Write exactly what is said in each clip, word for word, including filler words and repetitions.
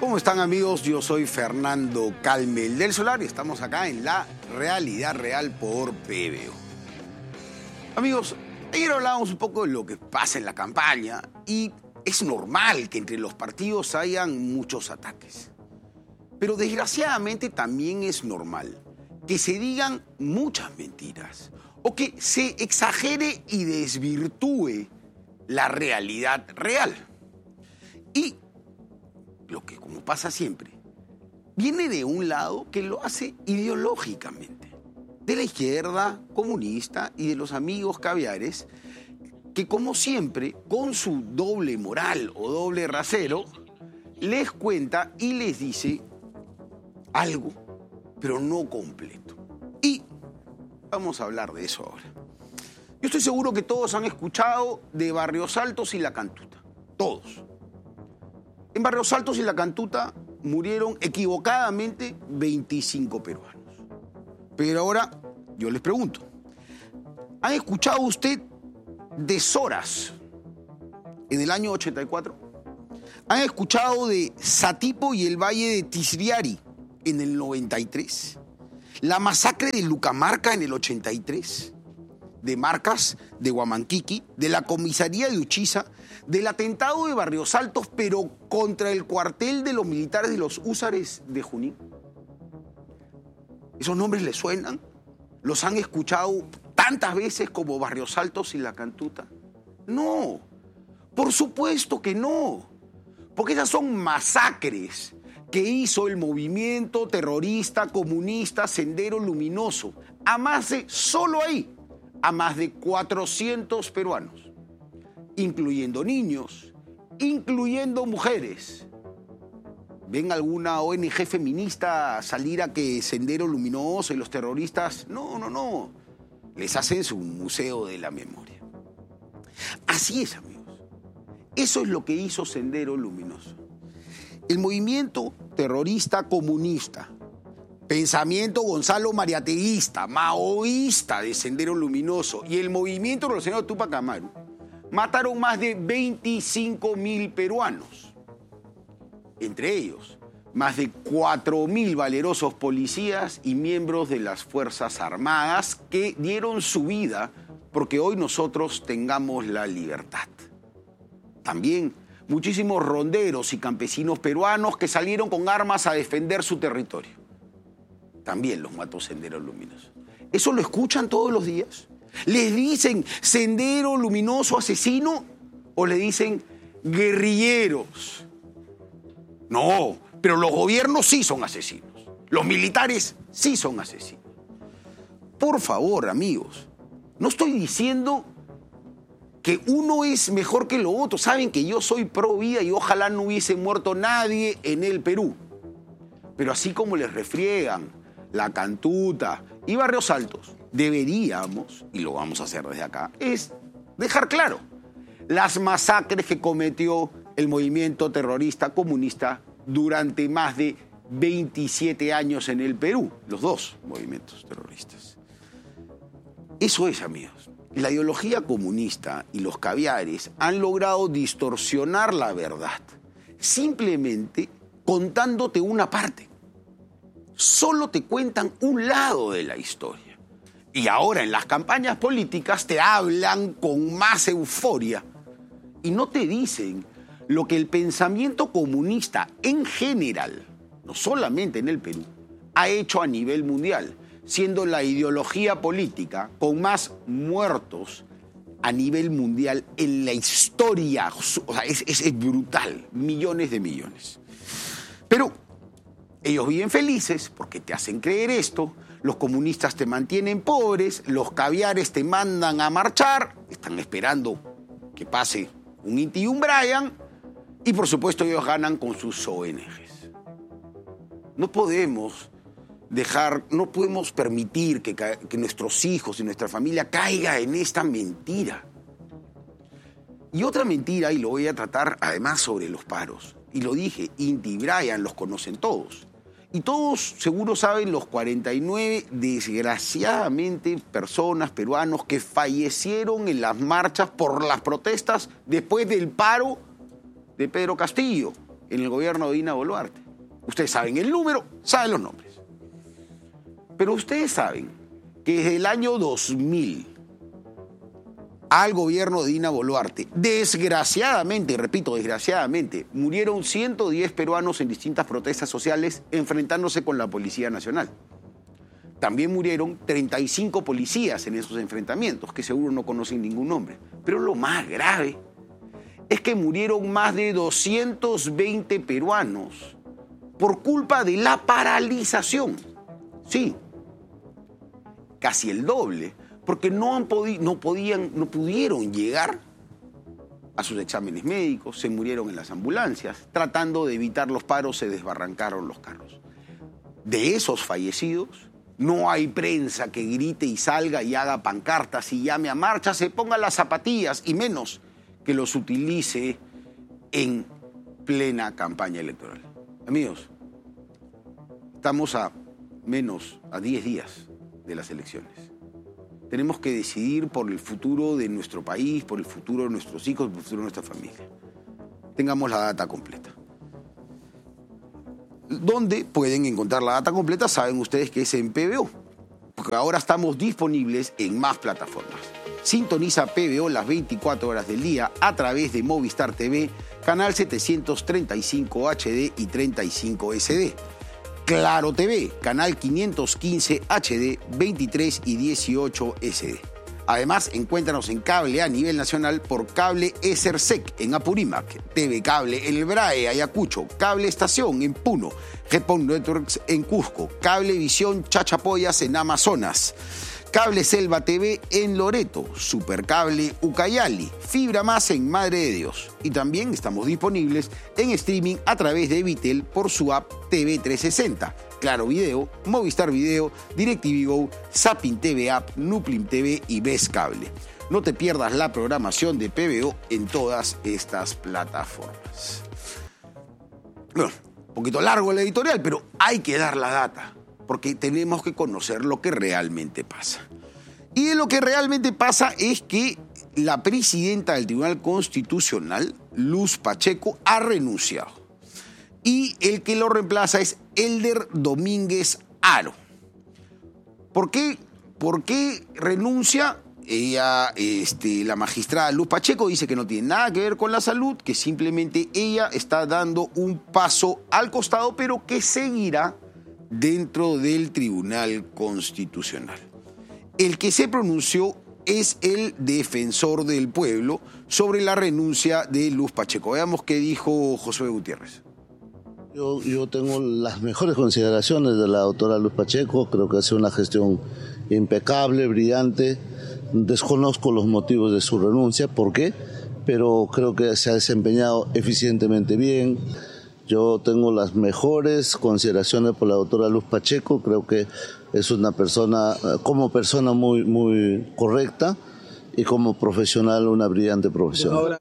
¿Cómo están, amigos? Yo soy Fernando Calmel del Solar y estamos acá en La Realidad Real por P B O. Amigos, ayer hablábamos un poco de lo que pasa en la campaña y es normal que entre los partidos hayan muchos ataques. Pero desgraciadamente también es normal que se digan muchas mentiras o que se exagere y desvirtúe la realidad real. Y lo que, como pasa siempre, viene de un lado que lo hace ideológicamente, de la izquierda comunista y de los amigos caviares, que como siempre, con su doble moral o doble rasero, les cuenta y les dice algo, pero no completo. Y vamos a hablar de eso ahora. Yo estoy seguro que todos han escuchado de Barrios Altos y La Cantuta. Todos. En Barrios Altos y La Cantuta murieron equivocadamente veinticinco peruanos. Pero ahora yo les pregunto, ¿han escuchado usted de Soras en el año ochenta y cuatro? ¿Han escuchado de Satipo y el Valle de Tisriari en el noventa y tres? ¿La masacre de Lucamarca en el ochenta y tres? ¿De Marcas, de Huamanquiqui, de la comisaría de Uchiza, del atentado de Barrios Altos, pero contra el cuartel de los militares de los húsares de Junín? ¿Esos nombres les suenan? ¿Los han escuchado tantas veces como Barrios Altos y La Cantuta? No, por supuesto que no, porque esas son masacres que hizo el movimiento terrorista comunista Sendero Luminoso, a más de, solo ahí, a más de cuatrocientos peruanos, incluyendo niños, incluyendo mujeres. ¿Ven alguna O N G feminista salir a que Sendero Luminoso y los terroristas? No, no, no. Les hacen su museo de la memoria. Así es, amigos. Eso es lo que hizo Sendero Luminoso. El movimiento terrorista comunista, pensamiento Gonzalo Mariateísta, maoísta de Sendero Luminoso y el movimiento relacionado a Túpac Amaru mataron más de veinticinco mil peruanos. Entre ellos, más de cuatro mil valerosos policías y miembros de las Fuerzas Armadas que dieron su vida porque hoy nosotros tengamos la libertad. También muchísimos ronderos y campesinos peruanos que salieron con armas a defender su territorio. También los mató Sendero Luminoso. ¿Eso lo escuchan todos los días? ¿Les dicen Sendero Luminoso asesino o le dicen guerrilleros? No, pero los gobiernos sí son asesinos. Los militares sí son asesinos. Por favor, amigos, no estoy diciendo que uno es mejor que lo otro. Saben que yo soy pro vida y ojalá no hubiese muerto nadie en el Perú. Pero así como les refriegan La Cantuta y Barrios Altos, deberíamos, y lo vamos a hacer desde acá, es dejar claro las masacres que cometió el movimiento terrorista comunista durante más de veintisiete años en el Perú, los dos movimientos terroristas. Eso es, amigos. La ideología comunista y los caviares han logrado distorsionar la verdad, simplemente contándote una parte. Solo te cuentan un lado de la historia. Y ahora en las campañas políticas te hablan con más euforia y no te dicen lo que el pensamiento comunista en general, no solamente en el Perú, ha hecho a nivel mundial, siendo la ideología política con más muertos a nivel mundial en la historia. O sea, es, es, es brutal, millones de millones. Pero ellos viven felices porque te hacen creer esto, los comunistas te mantienen pobres, los caviares te mandan a marchar, están esperando que pase un Inti y un Brian, y por supuesto ellos ganan con sus O N Ges. No podemos dejar, no podemos permitir que, que nuestros hijos y nuestra familia caiga en esta mentira. Y otra mentira, y lo voy a tratar además sobre los paros, y lo dije, Inti y Brian los conocen todos. Y todos seguro saben los cuarenta y nueve, desgraciadamente, personas peruanos que fallecieron en las marchas por las protestas después del paro de Pedro Castillo en el gobierno de Dina Boluarte. Ustedes saben el número, saben los nombres. Pero ustedes saben que desde el año dos mil al gobierno de Dina Boluarte, desgraciadamente, repito, desgraciadamente, murieron ciento diez peruanos en distintas protestas sociales enfrentándose con la Policía Nacional. También murieron treinta y cinco policías en esos enfrentamientos, que seguro no conocen ningún nombre. Pero lo más grave es que murieron más de doscientos veinte peruanos por culpa de la paralización. Sí, casi el doble, porque no, han podi- no, podían, no pudieron llegar a sus exámenes médicos, se murieron en las ambulancias, tratando de evitar los paros se desbarrancaron los carros. De esos fallecidos, no hay prensa que grite y salga y haga pancartas y llame a marcha, se ponga las zapatillas y menos que los utilice en plena campaña electoral. Amigos, estamos a menos, a diez días de las elecciones. Tenemos que decidir por el futuro de nuestro país, por el futuro de nuestros hijos, por el futuro de nuestra familia. Tengamos la data completa. ¿Dónde pueden encontrar la data completa? Saben ustedes que es en P B O, porque ahora estamos disponibles en más plataformas. Sintoniza P B O las veinticuatro horas del día a través de Movistar T V, canal setecientos treinta y cinco H D y treinta y cinco S D. Claro T V, canal quinientos quince H D, veintitrés y dieciocho S D. Además, encuéntranos en cable a nivel nacional por Cable Esersec en Apurímac, T V Cable en El Brae, Ayacucho, Cable Estación en Puno, Gepon Networks en Cusco, Cablevisión Chachapoyas en Amazonas, Cable Selva T V en Loreto, Supercable Ucayali, Fibra Más en Madre de Dios. Y también estamos disponibles en streaming a través de Vitel por su app T V trescientos sesenta, Claro Video, Movistar Video, DirecTV Go, Zapping T V App, Nuplim T V y Ves Cable. No te pierdas la programación de P B O en todas estas plataformas. Bueno, un poquito largo el editorial, pero hay que dar la data, porque tenemos que conocer lo que realmente pasa. Y de lo que realmente pasa es que la presidenta del Tribunal Constitucional, Luz Pacheco, ha renunciado. Y el que lo reemplaza es Elder Domínguez Haro. ¿Por qué? ¿Por qué renuncia? Ella, este, la magistrada Luz Pacheco, dice que no tiene nada que ver con la salud, que simplemente ella está dando un paso al costado, pero que seguirá dentro del Tribunal Constitucional. El que se pronunció es el defensor del pueblo sobre la renuncia de Luz Pacheco. Veamos qué dijo Josué Gutiérrez. Yo, yo tengo las mejores consideraciones de la doctora Luz Pacheco, creo que ha sido una gestión impecable, brillante. Desconozco los motivos de su renuncia, ¿por qué? Pero creo que se ha desempeñado eficientemente bien. Yo tengo las mejores consideraciones por la doctora Luz Pacheco, creo que es una persona, como persona muy, muy correcta y como profesional una brillante profesional.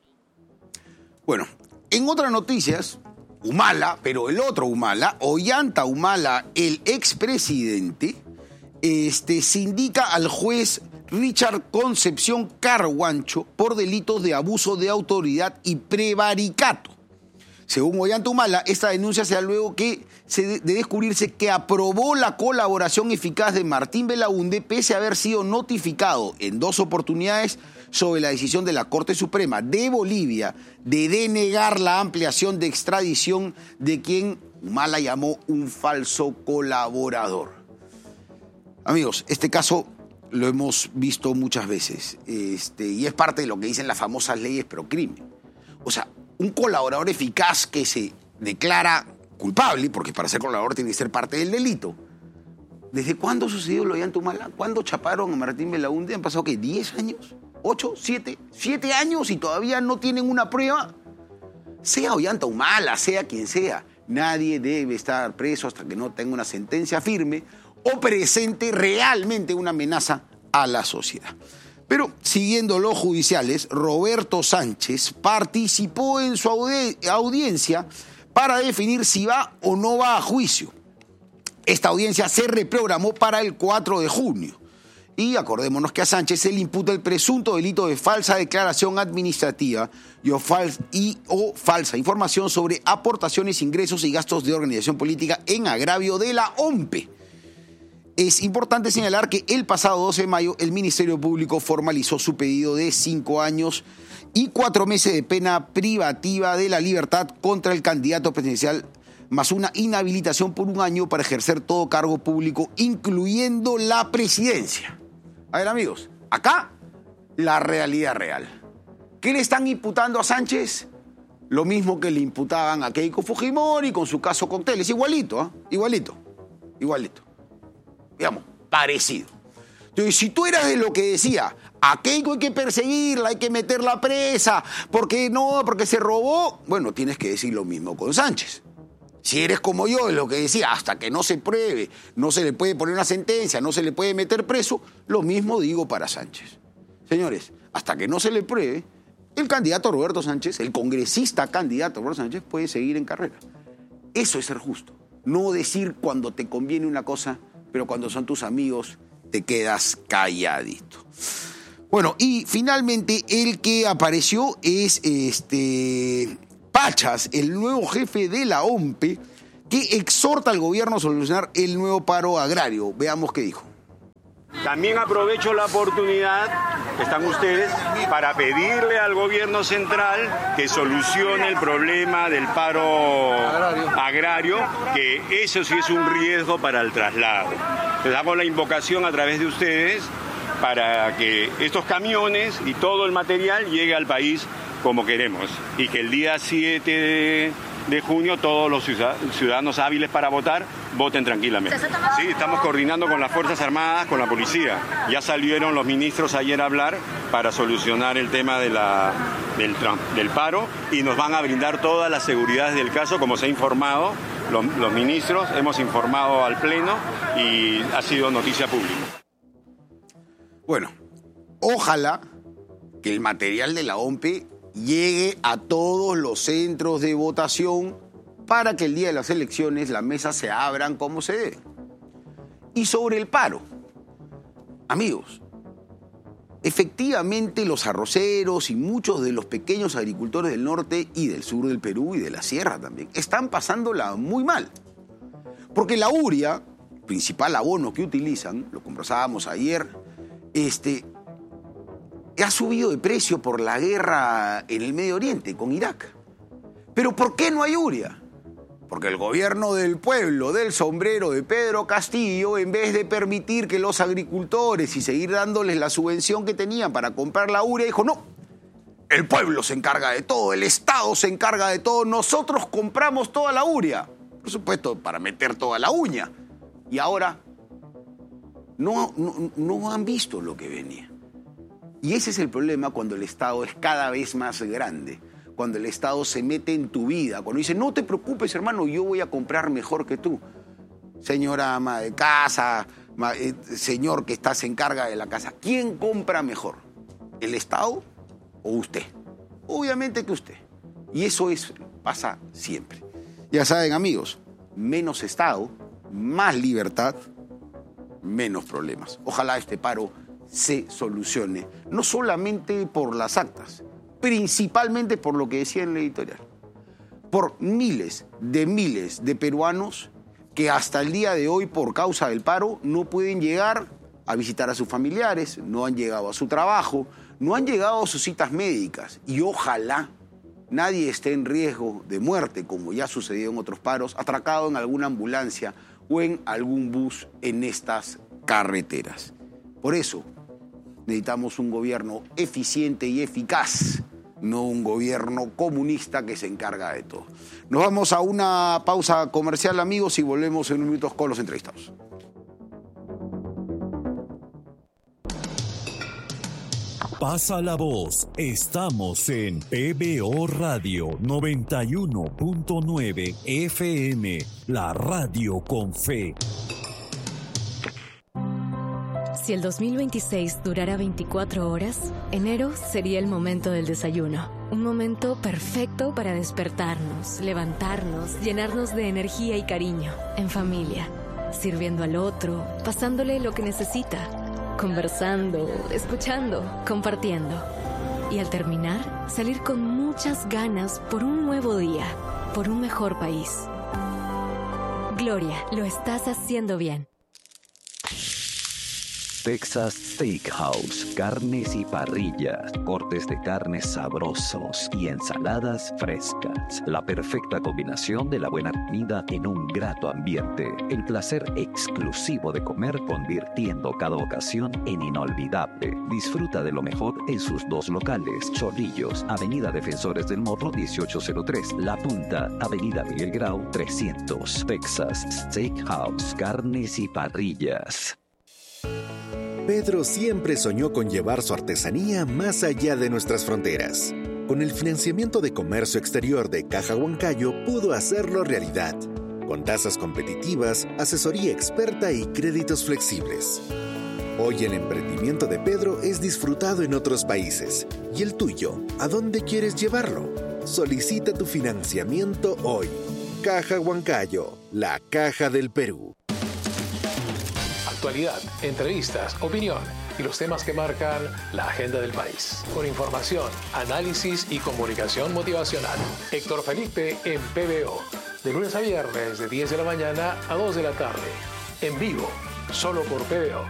Bueno, en otras noticias, Humala, pero el otro Humala, Ollanta Humala, el expresidente, este, se indica al juez Richard Concepción Carhuancho por delitos de abuso de autoridad y prevaricato. Según Ollanta Humala, esta denuncia se da luego que se de, de descubrirse que aprobó la colaboración eficaz de Martín Belaúnde pese a haber sido notificado en dos oportunidades sobre la decisión de la Corte Suprema de Bolivia de denegar la ampliación de extradición de quien Humala llamó un falso colaborador. Amigos, este caso lo hemos visto muchas veces este, y es parte de lo que dicen las famosas leyes pro crimen. O sea, un colaborador eficaz que se declara culpable, porque para ser colaborador tiene que ser parte del delito. ¿Desde cuándo sucedió lo de Ollanta Humala? ¿Cuándo chaparon a Martín Belaúnde? ¿Han pasado qué? ¿diez años? ¿ocho? ¿siete? ¿siete años y todavía no tienen una prueba? Sea Ollanta Humala, sea quien sea, nadie debe estar preso hasta que no tenga una sentencia firme o presente realmente una amenaza a la sociedad. Pero, siguiendo los judiciales, Roberto Sánchez participó en su audi- audiencia para definir si va o no va a juicio. Esta audiencia se reprogramó para el cuatro de junio. Y acordémonos que a Sánchez se le imputa el presunto delito de falsa declaración administrativa y o, fal y o falsa información sobre aportaciones, ingresos y gastos de organización política en agravio de la O M P E. Es importante señalar que el pasado doce de mayo el Ministerio Público formalizó su pedido de cinco años y cuatro meses de pena privativa de la libertad contra el candidato presidencial, más una inhabilitación por un año para ejercer todo cargo público, incluyendo la presidencia. A ver, amigos, acá la realidad real. ¿Qué le están imputando a Sánchez? Lo mismo que le imputaban a Keiko Fujimori con su caso Cóctel. Es igualito, ¿eh? Igualito, igualito. Digamos, parecido. Entonces, si tú eras de lo que decía, a Keiko hay que perseguirla, hay que meterla presa, porque no, porque se robó, bueno, tienes que decir lo mismo con Sánchez. Si eres como yo, de lo que decía, hasta que no se pruebe, no se le puede poner una sentencia, no se le puede meter preso, lo mismo digo para Sánchez. Señores, hasta que no se le pruebe, el candidato Roberto Sánchez, el congresista candidato Roberto Sánchez, puede seguir en carrera. Eso es ser justo. No decir cuando te conviene una cosa, pero cuando son tus amigos te quedas calladito. Bueno, y finalmente el que apareció es este... Pachas, el nuevo jefe de la O M P E, que exhorta al gobierno a solucionar el nuevo paro agrario. Veamos qué dijo. También aprovecho la oportunidad, que están ustedes, para pedirle al gobierno central que solucione el problema del paro agrario, agrario que eso sí es un riesgo para el traslado. Les damos la invocación a través de ustedes para que estos camiones y todo el material llegue al país como queremos, y que el día siete de junio todos los ciudadanos hábiles para votar voten tranquilamente. Sí, estamos coordinando con las Fuerzas Armadas, con la policía. Ya salieron los ministros ayer a hablar para solucionar el tema de la, del, del paro y nos van a brindar todas las seguridades del caso, como se ha informado los, los ministros, hemos informado al Pleno y ha sido noticia pública. Bueno, ojalá que el material de la O M P E llegue a todos los centros de votación para que el día de las elecciones las mesas se abran como se debe. Y sobre el paro, amigos, efectivamente los arroceros y muchos de los pequeños agricultores del norte y del sur del Perú y de la sierra también están pasándola muy mal. Porque la urea, principal abono que utilizan, lo conversábamos ayer, este... ha subido de precio por la guerra en el Medio Oriente, con Irak. ¿Pero por qué no hay urea? Porque el gobierno del pueblo, del sombrero de Pedro Castillo, en vez de permitir que los agricultores y seguir dándoles la subvención que tenían para comprar la urea, dijo, no, el pueblo se encarga de todo, el Estado se encarga de todo, nosotros compramos toda la urea. Por supuesto, para meter toda la uña. Y ahora no, no, no han visto lo que venía. Y ese es el problema cuando el Estado es cada vez más grande, cuando el Estado se mete en tu vida, cuando dice, no te preocupes, hermano, yo voy a comprar mejor que tú. Señora ama de casa, eh, señor que está, se encarga de la casa, ¿quién compra mejor? ¿El Estado o usted? Obviamente que usted. Y eso es, pasa siempre. Ya saben, amigos, menos Estado, más libertad, menos problemas. Ojalá este paro se solucione, no solamente por las actas, principalmente por lo que decía en la editorial, por miles de miles de peruanos que hasta el día de hoy, por causa del paro, no pueden llegar a visitar a sus familiares, no han llegado a su trabajo, no han llegado a sus citas médicas, y ojalá nadie esté en riesgo de muerte, como ya sucedió en otros paros, atracado en alguna ambulancia o en algún bus en estas carreteras. Por eso, necesitamos un gobierno eficiente y eficaz, no un gobierno comunista que se encarga de todo. Nos vamos a una pausa comercial, amigos, y volvemos en unos minutos con los entrevistados. Pasa la voz, estamos en P B O Radio noventa y uno punto nueve F M, la radio con fe. Si el dos mil veintiséis durara veinticuatro horas, enero sería el momento del desayuno. Un momento perfecto para despertarnos, levantarnos, llenarnos de energía y cariño, en familia, sirviendo al otro, pasándole lo que necesita, conversando, escuchando, compartiendo. Y al terminar, salir con muchas ganas por un nuevo día, por un mejor país. Gloria, lo estás haciendo bien. Texas Steakhouse, carnes y parrillas, cortes de carnes sabrosos y ensaladas frescas. La perfecta combinación de la buena comida en un grato ambiente. El placer exclusivo de comer, convirtiendo cada ocasión en inolvidable. Disfruta de lo mejor en sus dos locales. Chorrillos, Avenida Defensores del Morro dieciocho cero tres. La Punta, Avenida Miguel Grau trescientos. Texas Steakhouse, carnes y parrillas. Pedro siempre soñó con llevar su artesanía más allá de nuestras fronteras. Con el financiamiento de comercio exterior de Caja Huancayo pudo hacerlo realidad, con tasas competitivas, asesoría experta y créditos flexibles. Hoy el emprendimiento de Pedro es disfrutado en otros países. ¿Y el tuyo? ¿A dónde quieres llevarlo? Solicita tu financiamiento hoy. Caja Huancayo, la caja del Perú. Actualidad, entrevistas, opinión y los temas que marcan la agenda del país. Con información, análisis y comunicación motivacional. Héctor Felipe en P B O. De lunes a viernes de diez de la mañana a dos de la tarde. En vivo, solo por P B O.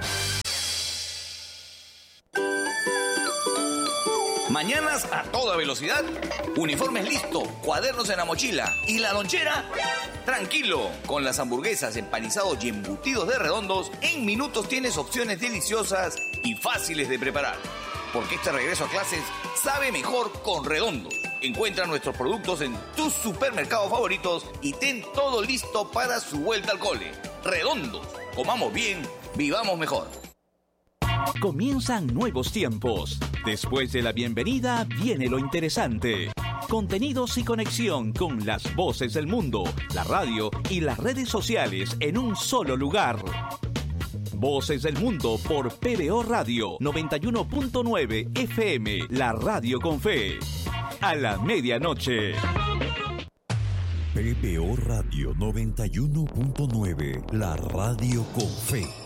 Mañanas a toda velocidad, uniformes listo, cuadernos en la mochila y la lonchera. Tranquilo, con las hamburguesas, empanizados y embutidos de Redondos, en minutos tienes opciones deliciosas y fáciles de preparar. Porque este regreso a clases sabe mejor con Redondos. Encuentra nuestros productos en tus supermercados favoritos y ten todo listo para su vuelta al cole. Redondos, comamos bien, vivamos mejor. Comienzan nuevos tiempos. Después de la bienvenida viene lo interesante. Contenidos y conexión con las voces del mundo, la radio y las redes sociales en un solo lugar. Voces del Mundo por P B O Radio noventa y uno punto nueve F M, la radio con fe. A la medianoche. P B O Radio noventa y uno punto nueve, la radio con fe.